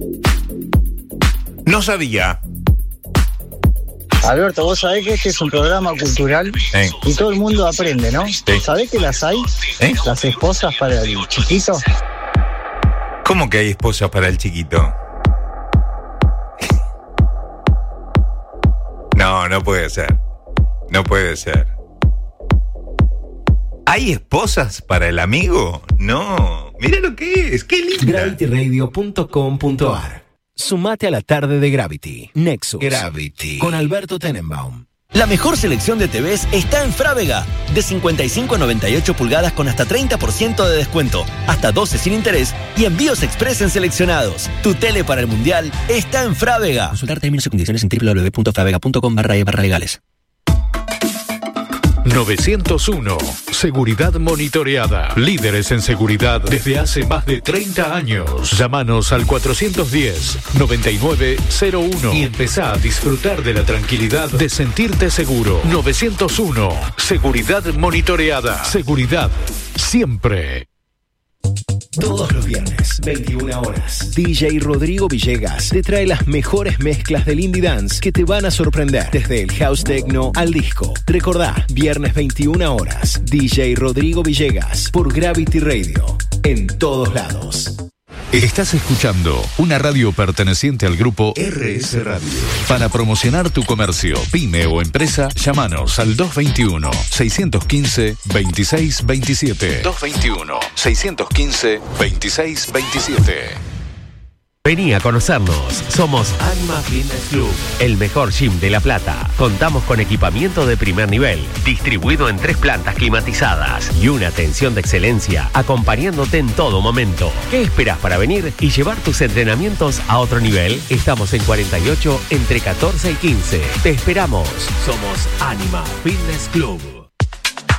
No sabía. Alberto, vos sabés que este es un programa cultural y todo el mundo aprende, ¿no? ¿Sabés que las hay? Las esposas para el chiquito. ¿Cómo que hay esposas para el chiquito? No, no puede ser. No puede ser. ¿Hay esposas para el amigo? No. Mira lo que es. ¡Qué linda! GravityRadio.com.ar. Sumate a la tarde de Gravity. Nexus. Gravity. Con Alberto Tenenbaum. La mejor selección de TVs está en Frávega. De 55 a 98 pulgadas con hasta 30% de descuento, hasta 12 sin interés y envíos express en seleccionados. Tu tele para el Mundial está en Frávega. Consultar términos y condiciones en www.fravega.com/legales. 901. Seguridad monitoreada. Líderes en seguridad desde hace más de 30 años. Llámanos al 410-9901 y empezá a disfrutar de la tranquilidad de sentirte seguro. 901. Seguridad monitoreada. Seguridad siempre. Todos los viernes, 21 horas, DJ Rodrigo Villegas te trae las mejores mezclas del indie dance que te van a sorprender, desde el house techno al disco. Recordá, viernes 21 horas, DJ Rodrigo Villegas por Gravity Radio, en todos lados. Estás escuchando una radio perteneciente al grupo RS Radio. Para promocionar tu comercio, pyme o empresa, llámanos al 221-615-2627. 221-615-2627. Vení a conocernos. Somos Anima Fitness Club, el mejor gym de La Plata. Contamos con equipamiento de primer nivel, distribuido en 3 plantas climatizadas y una atención de excelencia, acompañándote en todo momento. ¿Qué esperás para venir y llevar tus entrenamientos a otro nivel? Estamos en 48 entre 14 y 15. Te esperamos. Somos Anima Fitness Club.